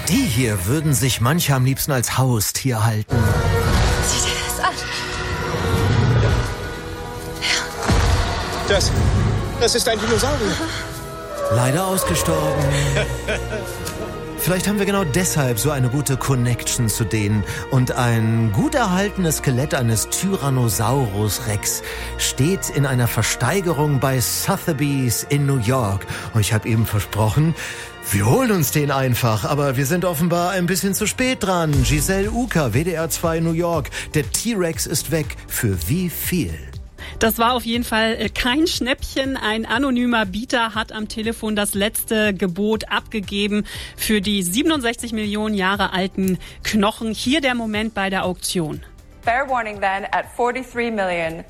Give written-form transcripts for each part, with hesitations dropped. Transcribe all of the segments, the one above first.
Die hier würden sich manche am liebsten als Haustier halten. Sieh dir das an. Das ist ein Dinosaurier. Leider ausgestorben. Vielleicht haben wir genau deshalb so eine gute Connection zu denen. Und ein gut erhaltenes Skelett eines Tyrannosaurus Rex steht in einer Versteigerung bei Sotheby's in New York. Und ich habe eben versprochen, wir holen uns den einfach. Aber wir sind offenbar ein bisschen zu spät dran. Giselle Uker, WDR 2 New York. Der T-Rex ist weg. Für wie viel? Das war auf jeden Fall kein Schnäppchen. Ein anonymer Bieter hat am Telefon das letzte Gebot abgegeben für die 67 Millionen Jahre alten Knochen. Hier der Moment bei der Auktion. Fair warning then at 43 million.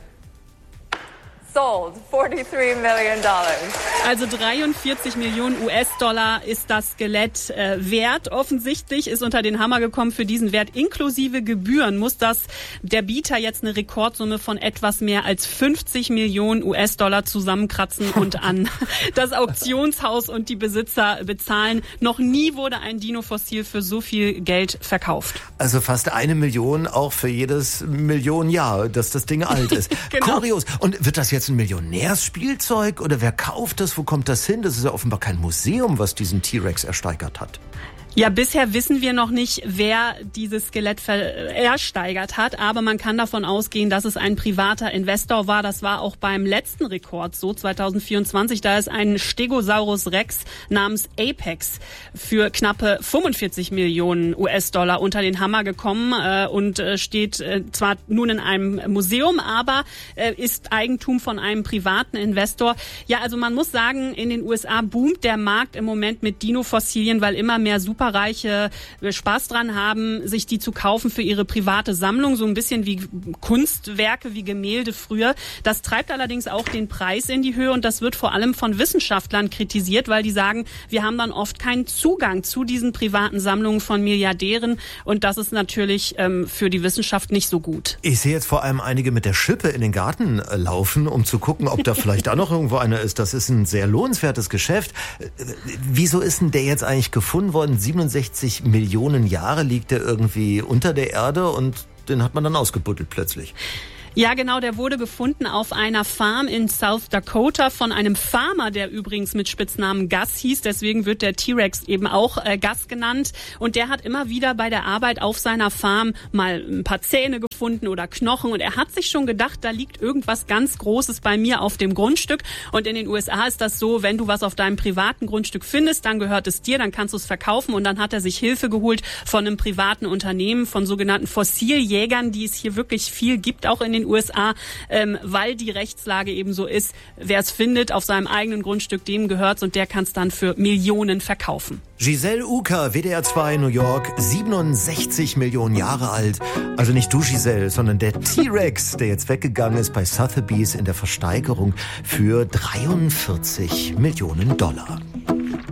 Sold. $43 million. Also 43 Millionen US-Dollar ist das Skelett wert. Offensichtlich ist unter den Hammer gekommen für diesen Wert. Inklusive Gebühren muss der Bieter jetzt eine Rekordsumme von etwas mehr als 50 Millionen US-Dollar zusammenkratzen und an das Auktionshaus und die Besitzer bezahlen. Noch nie wurde ein Dino-Fossil für so viel Geld verkauft. Also fast 1 Million auch für jedes Millionenjahr, dass das Ding alt ist. Genau. Kurios. Und wird das jetzt ein Millionärsspielzeug oder wer kauft das? Wo kommt das hin? Das ist ja offenbar kein Museum, was diesen T-Rex ersteigert hat. Ja, bisher wissen wir noch nicht, wer dieses Skelett ersteigert hat, aber man kann davon ausgehen, dass es ein privater Investor war. Das war auch beim letzten Rekord so, 2024. Da ist ein Stegosaurus Rex namens Apex für knappe 45 Millionen US-Dollar unter den Hammer gekommen und steht zwar nun in einem Museum, aber ist Eigentum von einem privaten Investor. Ja, also man muss sagen, in den USA boomt der Markt im Moment mit Dino-Fossilien, weil immer mehr Superreiche Spaß dran haben, sich die zu kaufen für ihre private Sammlung, so ein bisschen wie Kunstwerke, wie Gemälde früher. Das treibt allerdings auch den Preis in die Höhe und das wird vor allem von Wissenschaftlern kritisiert, weil die sagen, wir haben dann oft keinen Zugang zu diesen privaten Sammlungen von Milliardären und das ist natürlich für die Wissenschaft nicht so gut. Ich sehe jetzt vor allem einige mit der Schippe in den Garten laufen, um zu gucken, ob da vielleicht auch noch irgendwo einer ist. Das ist ein sehr lohnenswertes Geschäft. Wieso ist denn der jetzt eigentlich gefunden worden? 67 Millionen Jahre liegt der irgendwie unter der Erde und den hat man dann ausgebuddelt plötzlich. Ja, genau, der wurde gefunden auf einer Farm in South Dakota von einem Farmer, der übrigens mit Spitznamen Gus hieß. Deswegen wird der T-Rex eben auch Gus genannt. Und der hat immer wieder bei der Arbeit auf seiner Farm mal ein paar Zähne gefunden oder Knochen. Und er hat sich schon gedacht, da liegt irgendwas ganz Großes bei mir auf dem Grundstück. Und in den USA ist das so, wenn du was auf deinem privaten Grundstück findest, dann gehört es dir, dann kannst du es verkaufen. Und dann hat er sich Hilfe geholt von einem privaten Unternehmen, von sogenannten Fossiljägern, die es hier wirklich viel gibt, auch in den USA, weil die Rechtslage eben so ist, wer es findet auf seinem eigenen Grundstück, dem gehört's und der kann es dann für Millionen verkaufen. Giselle Uker, WDR 2 New York, 67 Millionen Jahre alt. Also nicht du, Giselle, sondern der T-Rex, der jetzt weggegangen ist bei Sotheby's in der Versteigerung für 43 Millionen Dollar.